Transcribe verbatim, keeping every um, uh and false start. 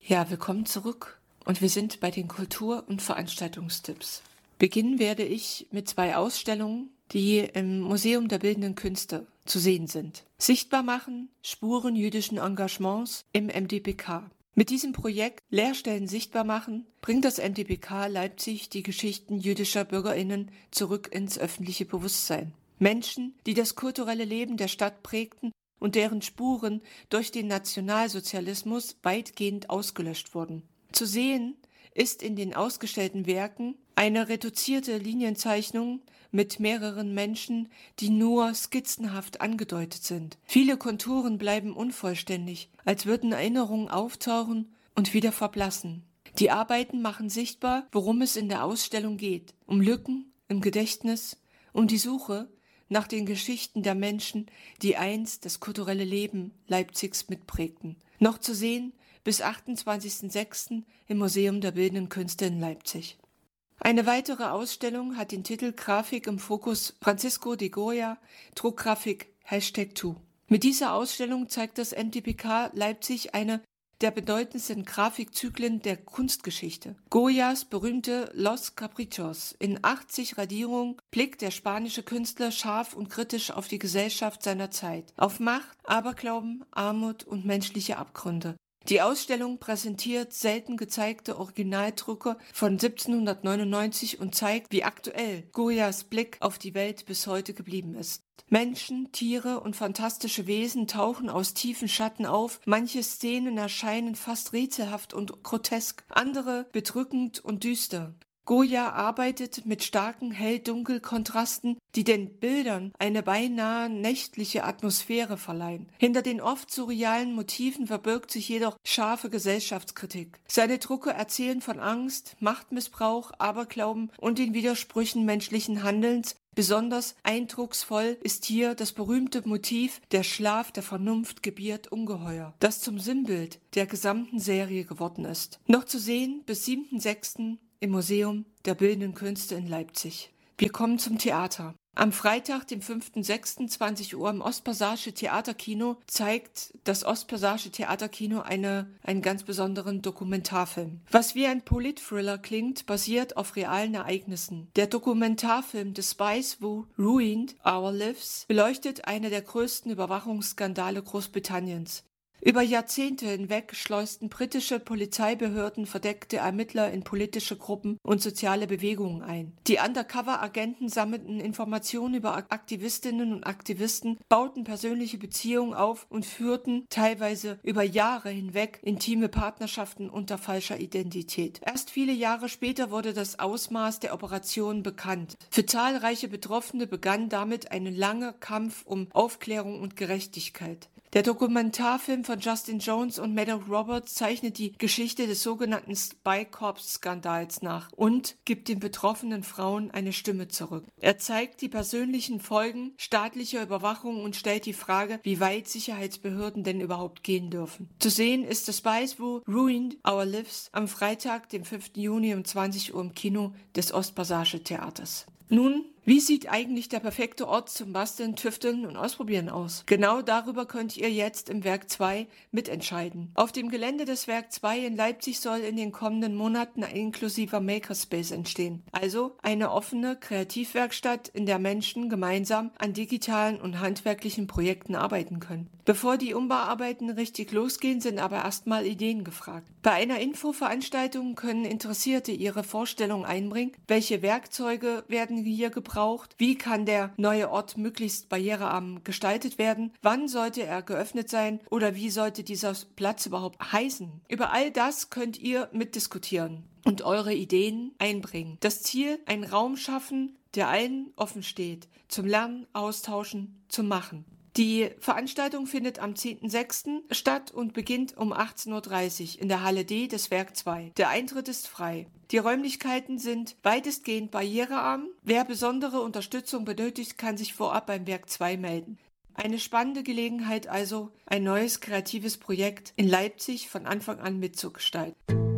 Ja, willkommen zurück und wir sind bei den Kultur- und Veranstaltungstipps. Beginnen werde ich mit zwei Ausstellungen, die im Museum der Bildenden Künste zu sehen sind. Sichtbar machen Spuren jüdischen Engagements im M D B K. Mit diesem Projekt Lehrstellen sichtbar machen bringt das M D B K Leipzig die Geschichten jüdischer BürgerInnen zurück ins öffentliche Bewusstsein. Menschen, die das kulturelle Leben der Stadt prägten und deren Spuren durch den Nationalsozialismus weitgehend ausgelöscht wurden. Zu sehen ist in den ausgestellten Werken eine reduzierte Linienzeichnung mit mehreren Menschen, die nur skizzenhaft angedeutet sind. Viele Konturen bleiben unvollständig, als würden Erinnerungen auftauchen und wieder verblassen. Die Arbeiten machen sichtbar, worum es in der Ausstellung geht: um Lücken im Gedächtnis, um die Suche nach den Geschichten der Menschen, die einst das kulturelle Leben Leipzigs mitprägten. Noch zu sehen bis achtundzwanzigsten sechsten im Museum der Bildenden Künste in Leipzig. Eine weitere Ausstellung hat den Titel Grafik im Fokus Francisco de Goya, Druckgrafik Hashtag zwei. Mit dieser Ausstellung zeigt das M D B K Leipzig eine der bedeutendsten Grafikzyklen der Kunstgeschichte. Goyas berühmte Los Caprichos. In achtzig Radierungen blickt der spanische Künstler scharf und kritisch auf die Gesellschaft seiner Zeit, auf Macht, Aberglauben, Armut und menschliche Abgründe. Die Ausstellung präsentiert selten gezeigte Originaldrucke von siebzehnhundertneunundneunzig und zeigt, wie aktuell Goyas Blick auf die Welt bis heute geblieben ist. Menschen, Tiere und fantastische Wesen tauchen aus tiefen Schatten auf. Manche Szenen erscheinen fast rätselhaft und grotesk, andere bedrückend und düster. Goya arbeitet mit starken Hell-Dunkel-Kontrasten, die den Bildern eine beinahe nächtliche Atmosphäre verleihen. Hinter den oft surrealen Motiven verbirgt sich jedoch scharfe Gesellschaftskritik. Seine Drucke erzählen von Angst, Machtmissbrauch, Aberglauben und den Widersprüchen menschlichen Handelns. Besonders eindrucksvoll ist hier das berühmte Motiv Der Schlaf der Vernunft gebiert Ungeheuer, das zum Sinnbild der gesamten Serie geworden ist. Noch zu sehen bis siebten sechsten im Museum der Bildenden Künste in Leipzig. Wir kommen zum Theater. Am Freitag, dem fünften sechsten zwanzig Uhr im Ostpassage Theaterkino zeigt das Ostpassage Theaterkino eine, einen ganz besonderen Dokumentarfilm. Was wie ein Politthriller klingt, basiert auf realen Ereignissen. Der Dokumentarfilm The Spies Who Ruined Our Lives beleuchtet eine der größten Überwachungsskandale Großbritanniens. Über Jahrzehnte hinweg schleusten britische Polizeibehörden verdeckte Ermittler in politische Gruppen und soziale Bewegungen ein. Die Undercover-Agenten sammelten Informationen über Aktivistinnen und Aktivisten, bauten persönliche Beziehungen auf und führten teilweise über Jahre hinweg intime Partnerschaften unter falscher Identität. Erst viele Jahre später wurde das Ausmaß der Operation bekannt. Für zahlreiche Betroffene begann damit ein langer Kampf um Aufklärung und Gerechtigkeit. Der Dokumentarfilm von Justin Jones und Maddox Roberts zeichnet die Geschichte des sogenannten Spy Corps-Skandals nach und gibt den betroffenen Frauen eine Stimme zurück. Er zeigt die persönlichen Folgen staatlicher Überwachung und stellt die Frage, wie weit Sicherheitsbehörden denn überhaupt gehen dürfen. Zu sehen ist The Spies Who Ruined Our Lives am Freitag, dem fünften Juni um zwanzig Uhr im Kino des Ostpassage Theaters. Nun, wie sieht eigentlich der perfekte Ort zum Basteln, Tüfteln und Ausprobieren aus? Genau darüber könnt ihr jetzt im Werk zwei mitentscheiden. Auf dem Gelände des Werk zwei in Leipzig soll in den kommenden Monaten ein inklusiver Makerspace entstehen. Also eine offene Kreativwerkstatt, in der Menschen gemeinsam an digitalen und handwerklichen Projekten arbeiten können. Bevor die Umbauarbeiten richtig losgehen, sind aber erstmal Ideen gefragt. Bei einer Infoveranstaltung können Interessierte ihre Vorstellungen einbringen. Welche Werkzeuge werden hier gebraucht? Wie kann der neue Ort möglichst barrierearm gestaltet werden? Wann sollte er geöffnet sein? Oder wie sollte dieser Platz überhaupt heißen? Über all das könnt ihr mitdiskutieren und eure Ideen einbringen. Das Ziel: einen Raum schaffen, der allen offen steht, zum Lernen, Austauschen, zum Machen. Die Veranstaltung findet am zehnten sechsten statt und beginnt um achtzehn Uhr dreißig in der Halle D des Werk zwei. Der Eintritt ist frei. Die Räumlichkeiten sind weitestgehend barrierearm. Wer besondere Unterstützung benötigt, kann sich vorab beim Werk zwei melden. Eine spannende Gelegenheit also, ein neues kreatives Projekt in Leipzig von Anfang an mitzugestalten.